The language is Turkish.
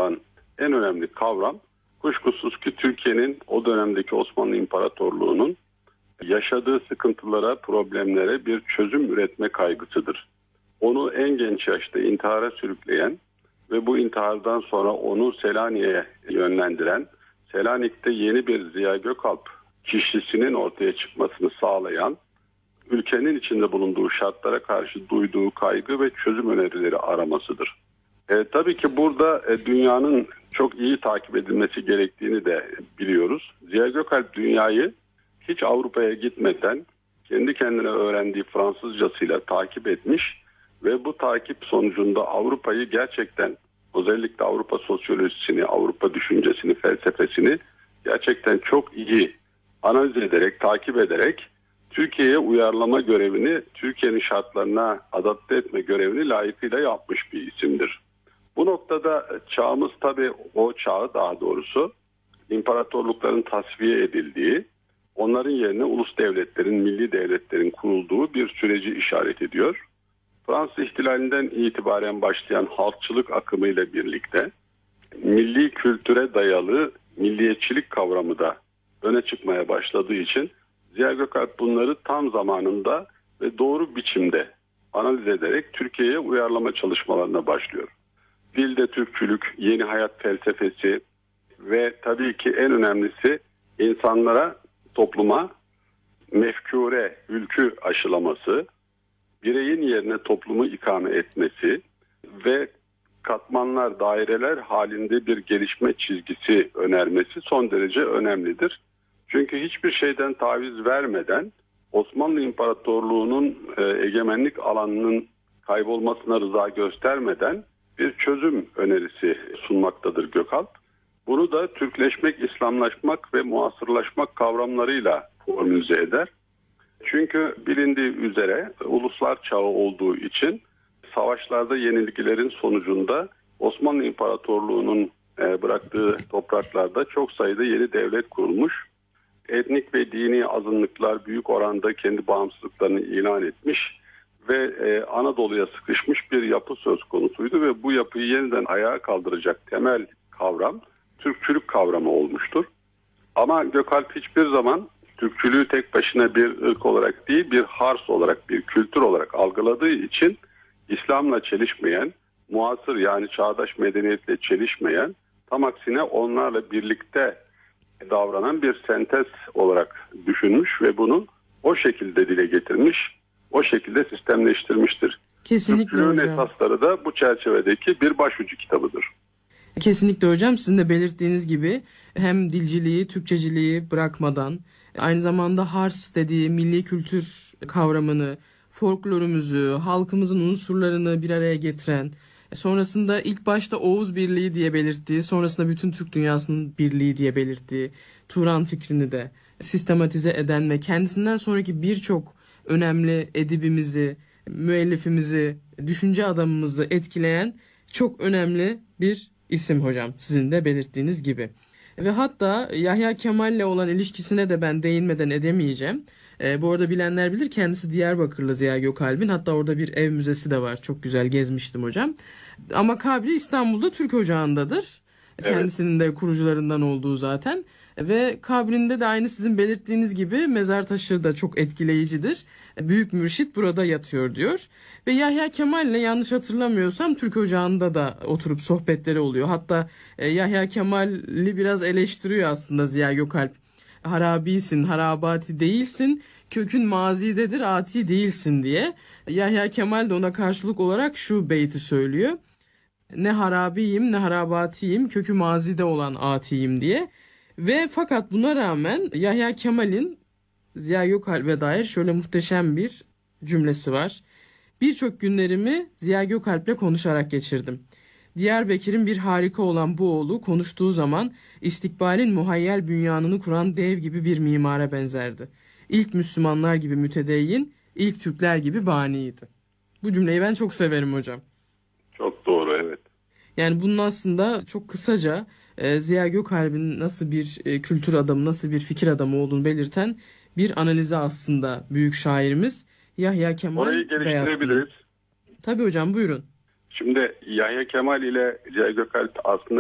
çağın en önemli kavram kuşkusuz ki Türkiye'nin o dönemdeki Osmanlı İmparatorluğu'nun yaşadığı sıkıntılara, problemlere bir çözüm üretme kaygısıdır. Onu en genç yaşta intihara sürükleyen ve bu intihardan sonra onu Selanik'e yönlendiren, Selanik'te yeni bir Ziya Gökalp kişisinin ortaya çıkmasını sağlayan, ülkenin içinde bulunduğu şartlara karşı duyduğu kaygı ve çözüm önerileri aramasıdır. Tabii ki burada dünyanın çok iyi takip edilmesi gerektiğini de biliyoruz. Ziya Gökalp dünyayı hiç Avrupa'ya gitmeden kendi kendine öğrendiği Fransızcasıyla takip etmiş ve bu takip sonucunda Avrupa'yı gerçekten, özellikle Avrupa sosyolojisini, Avrupa düşüncesini, felsefesini gerçekten çok iyi analiz ederek, takip ederek Türkiye'ye uyarlama görevini, Türkiye'nin şartlarına adapte etme görevini layıkıyla yapmış bir isimdir. Bu noktada çağımız tabii o çağı, daha doğrusu imparatorlukların tasfiye edildiği, onların yerine ulus devletlerin, milli devletlerin kurulduğu bir süreci işaret ediyor. Fransız ihtilalinden itibaren başlayan halkçılık akımıyla birlikte milli kültüre dayalı milliyetçilik kavramı da öne çıkmaya başladığı için Ziya Gökalp bunları tam zamanında ve doğru biçimde analiz ederek Türkiye'ye uyarlama çalışmalarına başlıyor. Dilde Türkçülük, yeni hayat felsefesi ve tabii ki en önemlisi insanlara, topluma mefkure, ülkü aşılaması, bireyin yerine toplumu ikame etmesi ve katmanlar, daireler halinde bir gelişme çizgisi önermesi son derece önemlidir. Çünkü hiçbir şeyden taviz vermeden Osmanlı İmparatorluğu'nun egemenlik alanının kaybolmasına rıza göstermeden bir çözüm önerisi sunmaktadır Gökalp. Bunu da Türkleşmek, İslamlaşmak ve muasırlaşmak kavramlarıyla formülize eder. Çünkü bilindiği üzere uluslar çağı olduğu için savaşlarda yenilgilerin sonucunda Osmanlı İmparatorluğu'nun bıraktığı topraklarda çok sayıda yeni devlet kurulmuş. Etnik ve dini azınlıklar büyük oranda kendi bağımsızlıklarını ilan etmiş ve Anadolu'ya sıkışmış bir yapı söz konusuydu ve bu yapıyı yeniden ayağa kaldıracak temel kavram Türkçülük kavramı olmuştur. Ama Gökalp hiçbir zaman Türkçülüğü tek başına bir ırk olarak değil, bir hars olarak, bir kültür olarak algıladığı için İslam'la çelişmeyen, muasır yani çağdaş medeniyetle çelişmeyen, tam aksine onlarla birlikte davranan bir sentez olarak düşünmüş ve bunu o şekilde dile getirmiş, o şekilde sistemleştirmiştir. Kesinlikle Türkçülüğün hocam. esasları da bu çerçevedeki bir başucu kitabıdır. Kesinlikle hocam, sizin de belirttiğiniz gibi hem dilciliği, Türkçeciliği bırakmadan aynı zamanda Hars dediği milli kültür kavramını, folklorumuzu, halkımızın unsurlarını bir araya getiren, sonrasında ilk başta Oğuz Birliği diye belirttiği, sonrasında bütün Türk dünyasının birliği diye belirttiği Turan fikrini de sistematize eden ve kendisinden sonraki birçok önemli edibimizi, müellifimizi, düşünce adamımızı etkileyen çok önemli bir isim hocam, sizin de belirttiğiniz gibi. Ve hatta Yahya Kemal'le olan ilişkisine de ben değinmeden edemeyeceğim. Bu arada bilenler bilir, kendisi Diyarbakırlı Ziya Gökalp'in, hatta orada bir ev müzesi de var. Çok güzel gezmiştim hocam. Ama kabri İstanbul'da Türk Ocağı'ndadır. Evet. Kendisinin de kurucularından olduğu zaten. Ve kabrinde de aynı sizin belirttiğiniz gibi mezar taşı da çok etkileyicidir. Büyük mürşit burada yatıyor diyor. Ve Yahya Kemal'le, yanlış hatırlamıyorsam, Türk Ocağı'nda da oturup sohbetleri oluyor. Hatta Yahya Kemal'i biraz eleştiriyor aslında Ziya Gökalp. Harabisin, harabati değilsin, kökün mazidedir, ati değilsin diye. Yahya Kemal de ona karşılık olarak şu beyti söylüyor. Ne harabiyim ne harabatiyim, kökü mazide olan atiyim diye. Ve fakat buna rağmen Yahya Kemal'in Ziya Gökalp'e dair şöyle muhteşem bir cümlesi var. Birçok günlerimi Ziya Gökalp'le konuşarak geçirdim. Diyarbakır'ın bir harika olan bu oğlu konuştuğu zaman istikbalin muhayyel bünyanını kuran dev gibi bir mimara benzerdi. İlk Müslümanlar gibi mütedeyyin, ilk Türkler gibi baniydi. Bu cümleyi ben çok severim hocam. Çok doğru, evet. Yani bunun aslında çok kısaca Ziya Gökalp'in nasıl bir kültür adamı, nasıl bir fikir adamı olduğunu belirten bir analizi aslında büyük şairimiz Yahya Kemal. Orayı geliştirebiliriz. Tabii hocam, buyurun. Şimdi Yahya Kemal ile Ziya Gökalp aslında